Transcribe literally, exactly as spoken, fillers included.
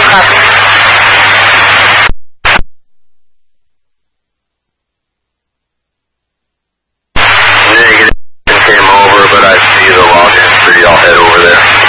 Copy. Negative came over, but I see the login, so y'all head over there.